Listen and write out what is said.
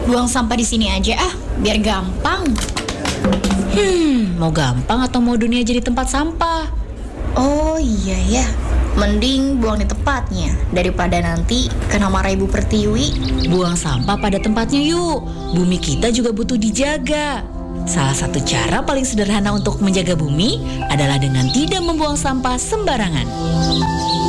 Buang sampah di sini aja biar gampang. Mau gampang atau mau dunia jadi tempat sampah? Oh iya ya, mending buang di tempatnya daripada nanti kena marah Ibu Pertiwi. Buang sampah pada tempatnya yuk. Bumi kita juga butuh dijaga. Salah satu cara paling sederhana untuk menjaga bumi adalah dengan tidak membuang sampah sembarangan.